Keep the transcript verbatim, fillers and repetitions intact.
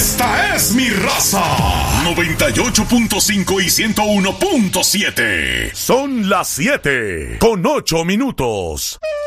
Esta es mi raza. noventa y ocho punto cinco y ciento uno punto siete. Son las siete con ocho minutos.